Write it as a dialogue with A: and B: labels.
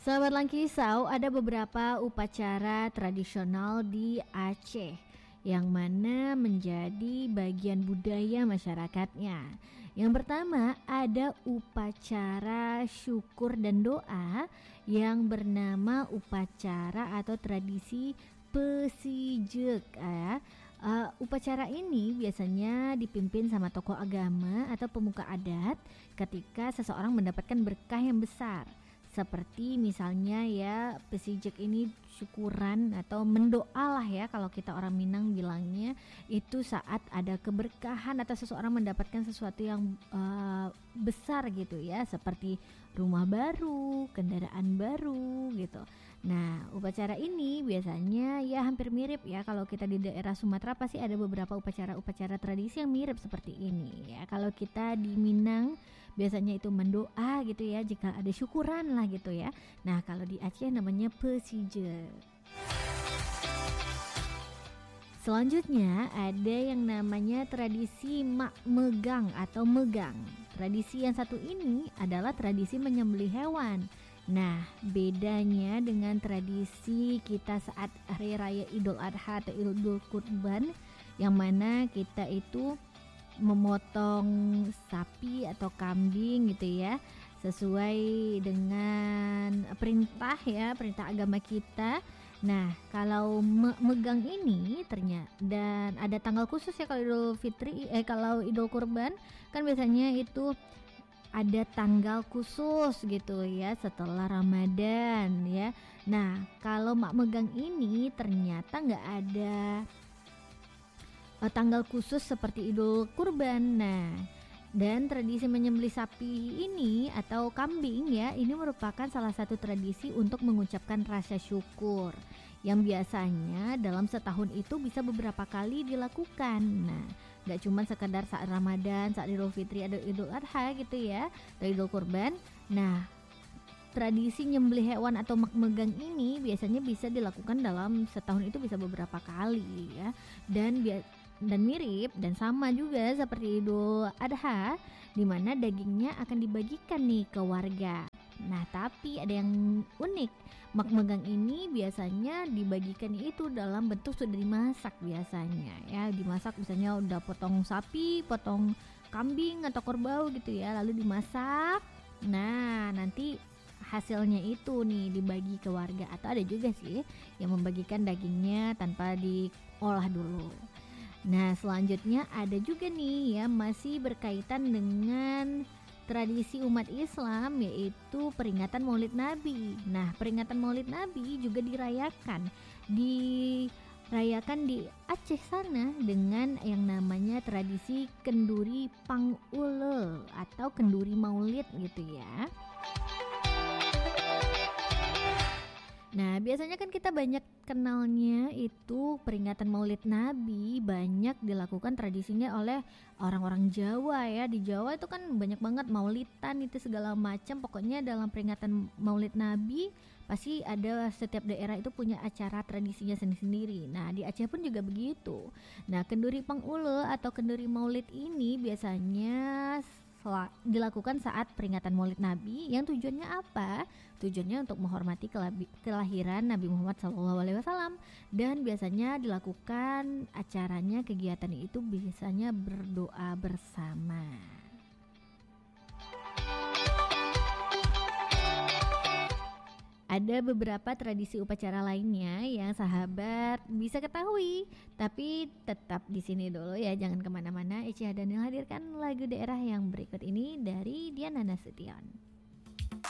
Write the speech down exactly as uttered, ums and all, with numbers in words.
A: Sahabat Langkisau, ada beberapa upacara tradisional di Aceh yang mana menjadi bagian budaya masyarakatnya. Yang pertama ada upacara syukur dan doa yang bernama upacara atau tradisi Pesijek ya. Uh, upacara ini biasanya dipimpin sama tokoh agama atau pemuka adat ketika seseorang mendapatkan berkah yang besar. Seperti misalnya ya pesijek ini syukuran atau mendoalah ya kalau kita orang Minang bilangnya itu saat ada keberkahan atau seseorang mendapatkan sesuatu yang uh, besar gitu ya, seperti rumah baru, kendaraan baru gitu. Nah, upacara ini biasanya ya hampir mirip ya, kalau kita di daerah Sumatera pasti ada beberapa upacara-upacara tradisi yang mirip seperti ini ya. Kalau kita di Minang biasanya itu mendoa gitu ya, jika ada syukuran lah gitu ya. Nah, kalau di Aceh namanya pesijek. Selanjutnya ada yang namanya tradisi mak megang atau megang. Tradisi yang satu ini adalah tradisi menyembelih hewan. Nah, bedanya dengan tradisi kita saat hari raya Idul Adha atau Idul Kurban, yang mana kita itu memotong sapi atau kambing gitu ya, sesuai dengan perintah ya, perintah agama kita. Nah, kalau me- megang ini ternyata dan ada tanggal khusus ya kalau Idul Fitri, eh kalau Idul Kurban kan biasanya itu ada tanggal khusus gitu ya setelah Ramadan ya. Nah, kalau mak megang ini ternyata nggak ada uh, tanggal khusus seperti Idul Kurban. Nah, dan tradisi menyembelih sapi ini atau kambing ya, ini merupakan salah satu tradisi untuk mengucapkan rasa syukur yang biasanya dalam setahun itu bisa beberapa kali dilakukan. Nah, gak cuma sekedar saat Ramadan, saat Idul Fitri, ada Idul Adha gitu ya, atau Idul Kurban. Nah, tradisi nyembelih hewan atau mak megang ini biasanya bisa dilakukan dalam setahun itu bisa beberapa kali ya. Dan bi- dan mirip dan sama juga seperti Idul Adha, di mana dagingnya akan dibagikan nih ke warga. Nah, tapi ada yang unik. Mak megang ini biasanya dibagikan itu dalam bentuk sudah dimasak biasanya ya, dimasak misalnya udah potong sapi, potong kambing atau kerbau gitu ya, lalu dimasak. Nah, nanti hasilnya itu nih dibagi ke warga, atau ada juga sih yang membagikan dagingnya tanpa diolah dulu. Nah, selanjutnya ada juga nih ya, masih berkaitan dengan tradisi umat Islam, yaitu peringatan Maulid Nabi. Nah, peringatan Maulid Nabi juga dirayakan dirayakan di Aceh sana dengan yang namanya tradisi kenduri pangule atau kenduri Maulid gitu ya. Nah, biasanya kan kita banyak kenalnya itu peringatan Maulid Nabi banyak dilakukan tradisinya oleh orang-orang Jawa ya. Di Jawa itu kan banyak banget maulidan itu segala macam. Pokoknya dalam peringatan Maulid Nabi pasti ada, setiap daerah itu punya acara tradisinya sendiri-sendiri. Nah, di Aceh pun juga begitu. Nah, kenduri pangule atau kenduri Maulid ini biasanya dilakukan saat peringatan Maulid Nabi, yang tujuannya apa? Tujuannya untuk menghormati kelahiran Nabi Muhammad shallallahu alaihi wasallam, dan biasanya dilakukan acaranya, kegiatan itu biasanya berdoa bersama. Ada beberapa tradisi upacara lainnya yang sahabat bisa ketahui, tapi tetap di sini dulu ya, jangan kemana-mana. Eci Hadanil hadirkan lagu daerah yang berikut ini dari Diana Nasution.